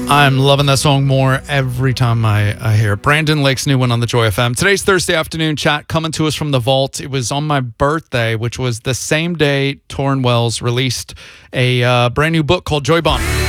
I'm loving that song more every time I hear it. Brandon Lake's new one on the Joy FM. Today's Thursday afternoon chat coming to us from the vault. It was on my birthday, which was the same day Torrin Wells released a brand new book called Joy Bomb.